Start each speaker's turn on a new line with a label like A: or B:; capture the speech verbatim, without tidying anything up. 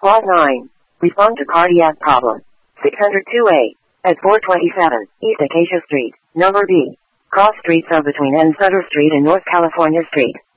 A: Squad nine. Respond to cardiac problem. six oh two A. At four twenty-seven, East Acacia Street, number B. Cross streets are between N. Sutter Street and North California Street.